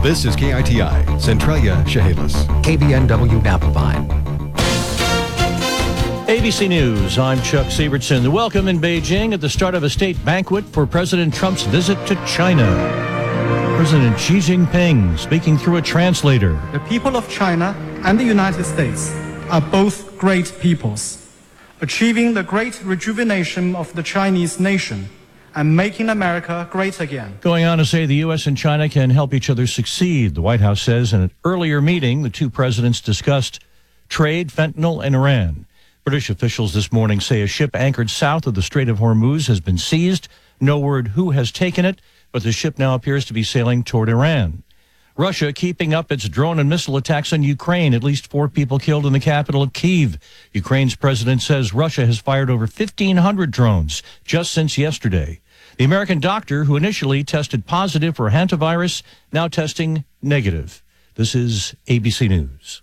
This is KITI, Centralia, Chehalis. KBNW Napavine. ABC News, I'm Chuck Siebertson. Welcome in Beijing at the start of a state banquet for President Trump's visit to China. President Xi Jinping speaking through a translator. The people of China and the United States are both great peoples, achieving the great rejuvenation of the Chinese nation and making America great again. Going on to say the U.S. and China can help each other succeed. The White House says in an earlier meeting, the two presidents discussed trade, fentanyl, and Iran. British officials this morning say a ship anchored south of the Strait of Hormuz has been seized. No word who has taken it, but the ship now appears to be sailing toward Iran. Russia keeping up its drone and missile attacks on Ukraine. At least 4 people killed in the capital of Kyiv. Ukraine's president says Russia has fired over 1,500 drones just since yesterday. The American doctor who initially tested positive for hantavirus now testing negative. This is ABC News.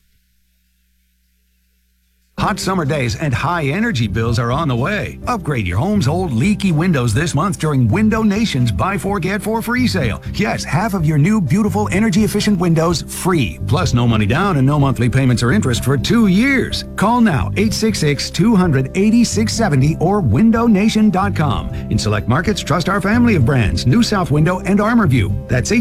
Hot summer days and high energy bills are on the way. Upgrade your home's old leaky windows this month during Window Nation's Buy 4 Get 4 free sale. Yes, half of your new beautiful energy efficient windows free. Plus no money down and no monthly payments or interest for 2 years. Call now 866-200-8670 or windownation.com. In select markets, trust our family of brands, New South Window and ArmorView. That's